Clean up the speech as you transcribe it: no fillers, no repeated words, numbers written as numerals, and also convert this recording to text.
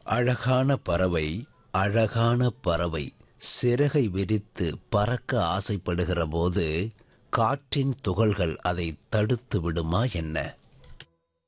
அழகான பறவை அழகான பறவை சிறகை விரித்து பறக்க ஆசைப்படுகிற போது காற்றின் துகள்கள் அதை தடுத்து விடுமா என்ன?